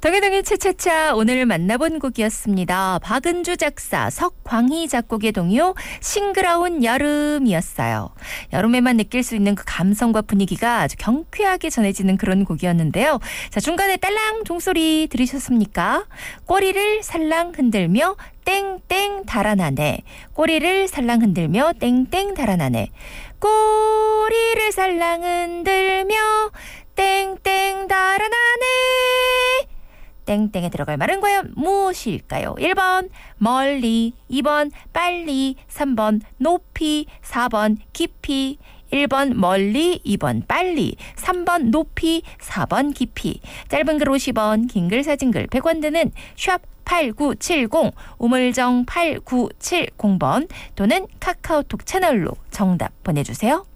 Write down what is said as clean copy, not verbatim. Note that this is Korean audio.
덩이덩이 차차차 오늘 만나본 곡이었습니다. 박은주 작사, 석광희 작곡의 동요 싱그러운 여름이었어요. 여름에만 느낄 수 있는 그 감성과 분위기가 아주 경쾌하게 전해지는 그런 곡이었는데요. 자, 중간에 딸랑 종소리 들으셨습니까? 꼬리를 살랑 흔들며 땡땡 달아나네. 꼬리를 살랑 흔들며 땡땡 달아나네. 꼬리를 살랑 흔들며 땡땡 달아나네. 땡땡에 들어갈 말은 과연 무엇일까요? 1번 멀리, 2번 빨리, 3번 높이, 4번 깊이. 1번 멀리, 2번 빨리, 3번 높이, 4번 깊이. 짧은 글 50원, 긴 글 사진 글 100원 드는 샵 8970, 우물정 8970번 또는 카카오톡 채널로 정답 보내주세요.